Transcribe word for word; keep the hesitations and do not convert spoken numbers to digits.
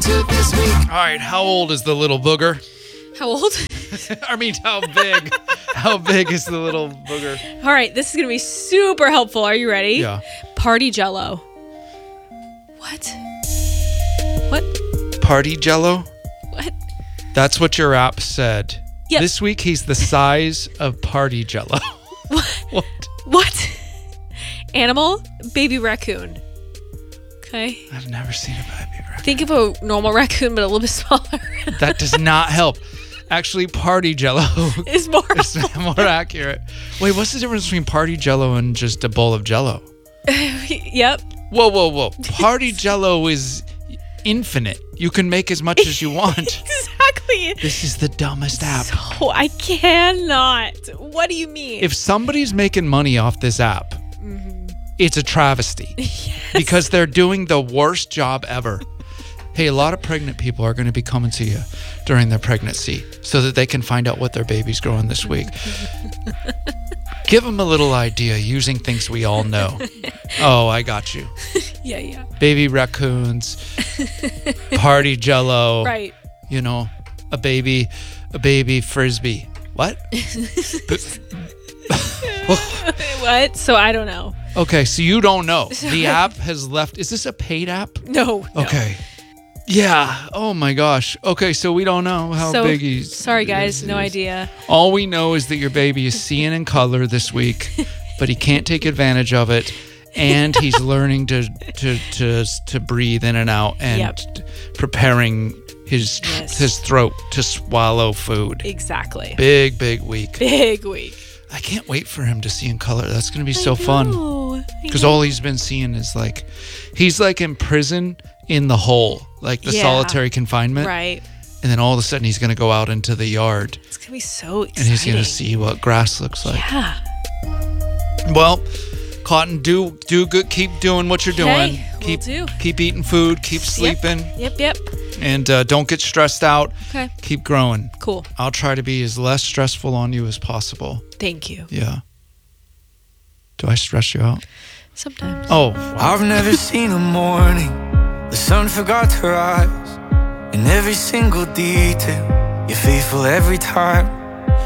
tip this week. All right, how old is the little booger? How old? I mean, how big? How big is the little booger? All right, this is going to be super helpful. Are you ready? Yeah. Party Jello. What? What? Party Jello? What? That's what your app said. Yep. This week, he's the size of Party Jello. What? What? What? Animal? Baby raccoon. Okay. I've never seen a baby raccoon. Think of a normal raccoon, but a little bit smaller. That does not help. Actually, Party Jello is more is more accurate. Wait, what's the difference between Party Jello and just a bowl of Jello? Yep. Whoa, whoa, whoa. Party Jello is infinite. You can make as much as you want. Exactly. This is the dumbest app. So I cannot. What do you mean? If somebody's making money off this app, mm-hmm. it's a travesty. Yes. Because they're doing the worst job ever. Hey, a lot of pregnant people are going to be coming to you during their pregnancy so that they can find out what their baby's growing this week. Give them a little idea using things we all know. Oh, I got you. Yeah, yeah. Baby raccoons, Party Jello. Right. You know, a baby, a baby frisbee. What? What? So I don't know. Okay, so you don't know. The app has left. Is this a paid app? No. no. Okay. Yeah. Oh my gosh. Okay, so we don't know how so, big he's. Sorry, guys. No idea. All we know is that your baby is seeing in color this week, but he can't take advantage of it, and he's learning to to to to breathe in and out and Yep. preparing his Yes. his throat to swallow food. Exactly. Big big week. Big week. I can't wait for him to see in color. That's going to be I so fun. know. Because all he's been seeing is like, he's like in prison in the hole, like the Yeah. solitary confinement. Right. And then all of a sudden he's going to go out into the yard It's gonna be so exciting. and he's going to see what grass looks like. Yeah. Well, Cotton, do do good. Keep doing what you're doing. Okay, will keep do. keep eating food. Keep sleeping, Yep. Yep. and uh, don't get stressed out. Okay. Keep growing. Cool. I'll try to be as less stressful on you as possible. Thank you. Yeah. Do I stress you out? Sometimes. Oh, I've never seen a morning the sun forgot to rise. In every single detail, you're faithful every time.